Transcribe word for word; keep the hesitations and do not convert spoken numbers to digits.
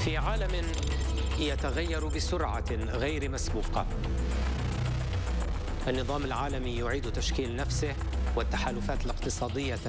في عالم يتغير بسرعة غير مسبوقة، النظام العالمي يعيد تشكيل نفسه والتحالفات الاقتصادية